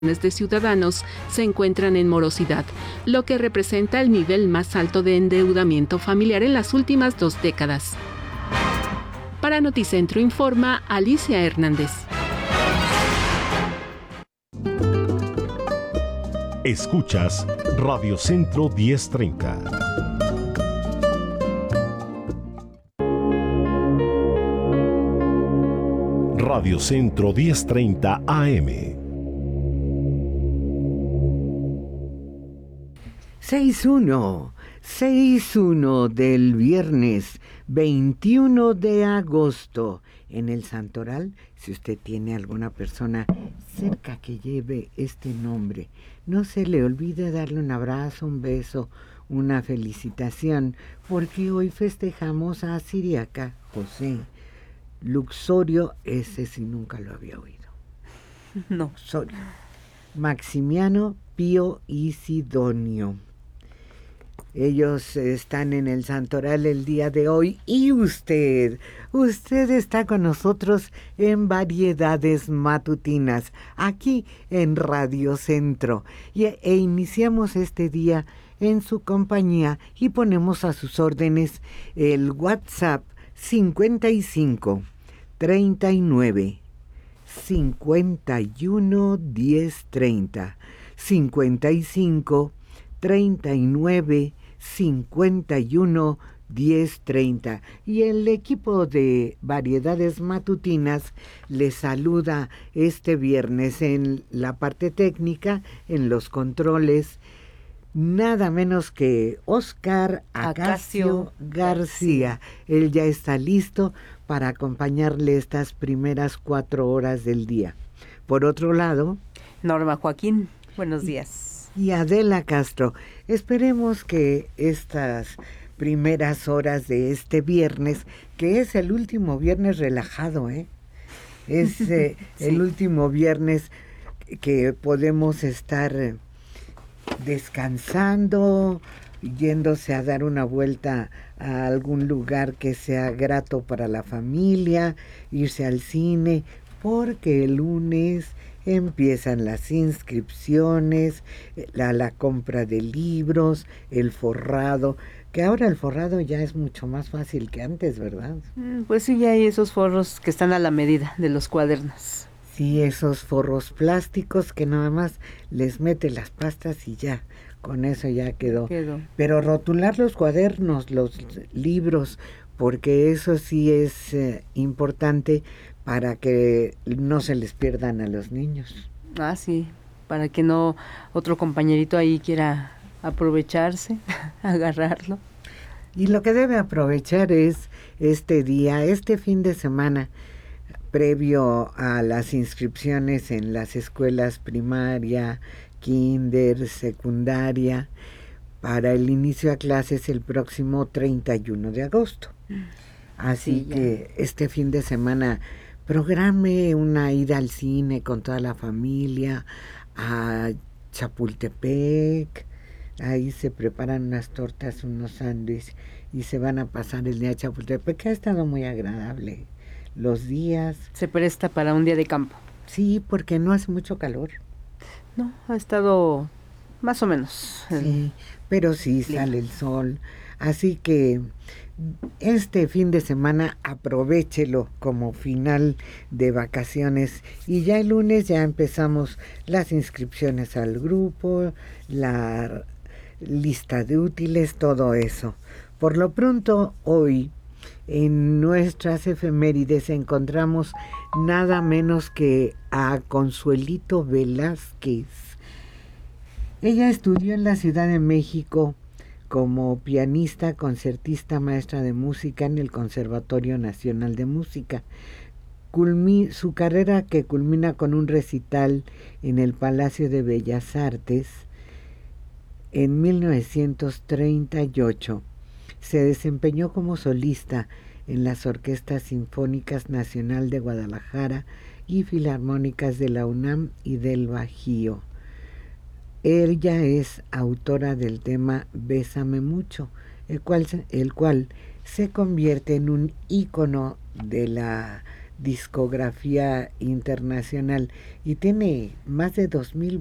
de ciudadanos se encuentran en morosidad, lo que representa el nivel más alto de endeudamiento familiar en las últimas 2 décadas. Para Noticentro informa Alicia Hernández. Escuchas Radio Centro 1030. Radio Centro 1030 AM. 6-1 del viernes 21 de agosto en el Santoral. Si usted tiene alguna persona cerca que lleve este nombre, no se le olvide darle un abrazo, un beso, una felicitación, porque hoy festejamos a Siriaca José Luxorio, ese sí nunca lo había oído. No. Luxorio. Maximiano, Pío y Sidonio. Ellos están en el Santoral el día de hoy y usted está con nosotros en Variedades Matutinas, aquí en Radio Centro. E iniciamos este día en su compañía y ponemos a sus órdenes el WhatsApp 55 39 51 10 30 55 39 51 10 30 y el equipo de Variedades Matutinas les saluda este viernes en la parte técnica, en los controles, nada menos que Oscar Acacio García. Él ya está listo para acompañarle estas primeras 4 horas del día. Por otro lado, Norma Joaquín, buenos días. Y Adela Castro. Esperemos que estas primeras horas de este viernes, que es el último viernes relajado, es sí. El último viernes que podemos estar descansando, yéndose a dar una vuelta a algún lugar que sea grato para la familia, irse al cine, porque el lunes empiezan las inscripciones, la compra de libros, el forrado, que ahora el forrado ya es mucho más fácil que antes, ¿verdad? Pues sí, ya hay esos forros que están a la medida de los cuadernos. Sí, esos forros plásticos que nada más les mete las pastas y ya, con eso ya quedó. Pero rotular los cuadernos, los libros, porque eso sí es importante para que no se les pierdan a los niños. Ah, sí, para que no otro compañerito ahí quiera aprovecharse, agarrarlo. Y lo que debe aprovechar es este día, este fin de semana, previo a las inscripciones en las escuelas primaria, kinder, secundaria, para el inicio a clases el próximo 31 de agosto. Así sí, que este fin de semana programe una ida al cine con toda la familia, a Chapultepec. Ahí se preparan unas tortas, unos sándwiches y se van a pasar el día a Chapultepec, que ha estado muy agradable. Los días... Se presta para un día de campo. Sí, porque no hace mucho calor. No, ha estado más o menos. Sí, pero sí sale el sol. Así que este fin de semana aprovéchelo como final de vacaciones y ya el lunes ya empezamos las inscripciones al grupo, la lista de útiles, todo eso. Por lo pronto, hoy en nuestras efemérides encontramos nada menos que a Consuelito Velázquez. Ella estudió en la Ciudad de México como pianista, concertista, maestra de música en el Conservatorio Nacional de Música. Su carrera, que culmina con un recital en el Palacio de Bellas Artes en 1938, se desempeñó como solista en las Orquestas Sinfónicas Nacional de Guadalajara y Filarmónicas de la UNAM y del Bajío. Ella es autora del tema Bésame Mucho, el cual se convierte en un ícono de discografía internacional y tiene más de 2000